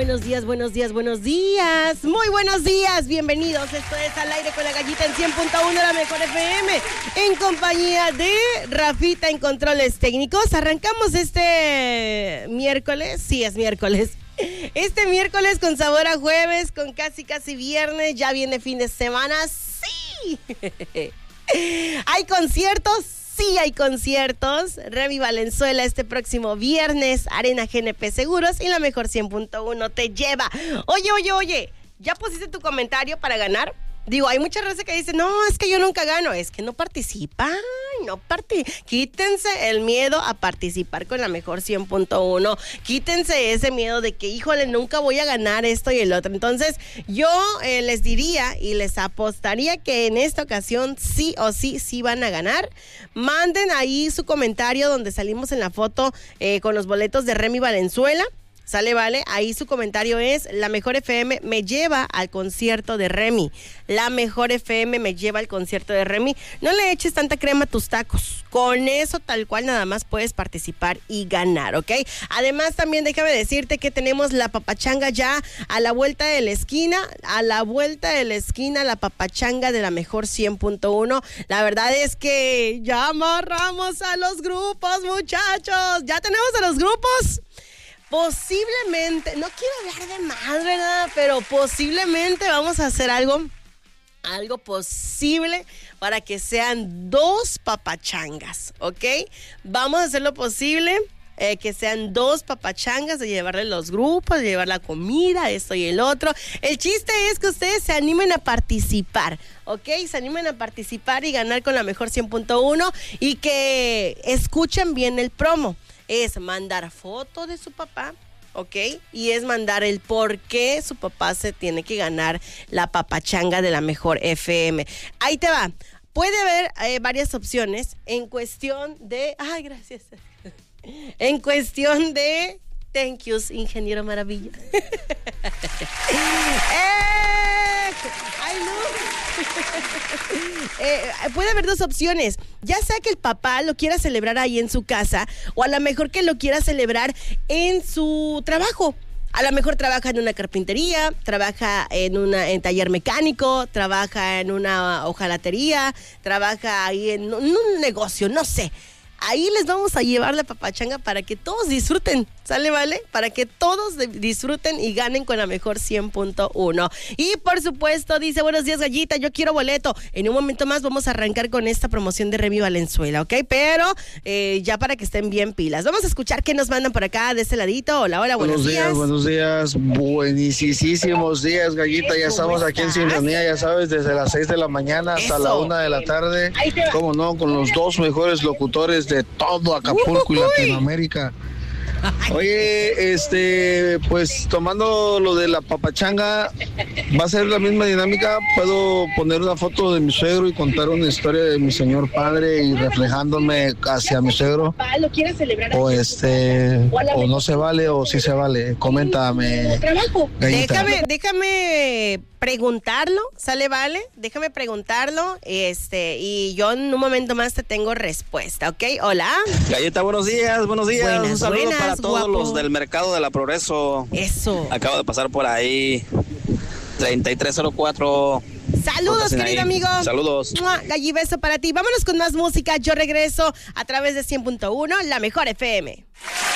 Buenos días, buenos días, buenos días. Muy buenos días, bienvenidos. Esto es Al Aire con la Gallita en 100.1, la mejor FM. En compañía de Rafita en controles técnicos. Arrancamos este miércoles. Sí, es miércoles. Este miércoles con sabor a jueves, con casi viernes. Ya viene fin de semana. ¡Sí! ¿Hay conciertos? Sí, hay conciertos. Remy Valenzuela este próximo viernes, Arena GNP Seguros y la mejor 100.1 te lleva. Oye, ¿ya pusiste tu comentario para ganar? Digo, hay mucha raza que dice, no, es que yo nunca gano, es que no participan, quítense el miedo a participar con la mejor 100.1, quítense ese miedo de que, híjole, nunca voy a ganar esto y el otro. Entonces, yo les diría y les apostaría que en esta ocasión sí o sí van a ganar. Manden ahí su comentario donde salimos en la foto con los boletos de Remy Valenzuela. Sale, vale, ahí su comentario es: la mejor FM me lleva al concierto de Remy. La mejor FM me lleva al concierto de Remy. No le eches tanta crema a tus tacos. Con eso tal cual nada más puedes participar y ganar, ¿ok? Además también déjame decirte que tenemos la papachanga ya a la vuelta de la esquina. A la vuelta de la esquina, la papachanga de la mejor 100.1. La verdad es que ya amarramos a los grupos, muchachos. Ya tenemos a los grupos. Posiblemente, no quiero hablar de más, ¿verdad? Pero posiblemente vamos a hacer algo posible para que sean 2 papachangas, ¿ok? Vamos a hacer lo posible que sean 2 papachangas, de llevarle los grupos, de llevar la comida, esto y el otro. El chiste es que ustedes se animen a participar, ¿ok? Se animen a participar y ganar con la mejor 100.1 y que escuchen bien el promo. Es mandar foto de su papá, ¿ok? Y es mandar el por qué su papá se tiene que ganar la papachanga de la mejor FM. Ahí te va. Puede haber varias opciones en cuestión de... ¡Ay, gracias! En cuestión de... Thank you, ingeniero maravilla. ¡Ay, no! Puede haber 2 opciones. Ya sea que el papá lo quiera celebrar ahí en su casa, o a lo mejor que lo quiera celebrar en su trabajo. A lo mejor trabaja en una carpintería, trabaja en taller mecánico, trabaja en una hojalatería, trabaja ahí en un negocio, no sé. Ahí les vamos a llevar la papachanga para que todos disfruten, ¿sale, vale? Para que todos disfruten y ganen con la mejor 100.1. Y por supuesto, dice, buenos días, Gallita, yo quiero boleto. En un momento más vamos a arrancar con esta promoción de Remy Valenzuela, ¿ok? Pero ya para que estén bien pilas. Vamos a escuchar qué nos mandan por acá de este ladito. Hola, buenos días. Buenos días, buenísimos días, Gallita. Ya estamos aquí en sintonía, ya sabes, desde las 6 de la mañana hasta la 1 de la tarde. Cómo no, con los 2 mejores locutores de todo Acapulco y Latinoamérica. Oye, pues tomando lo de la papachanga, va a ser la misma dinámica. Puedo poner una foto de mi suegro y contar una historia de mi señor padre y reflejándome hacia mi suegro. O no se vale o sí se vale. Coméntame. Déjame preguntarlo, ¿sale, vale? Déjame preguntarlo, y yo en un momento más te tengo respuesta, ¿ok? Hola. Galleta, buenos días. Un saludo para todos guapo. Los del Mercado de la Progreso. Eso. Acabo de pasar por ahí. 3304. Saludos, querido amigo. Saludos. Gallibeso para ti. Vámonos con más música. Yo regreso a través de 100.1, la mejor FM.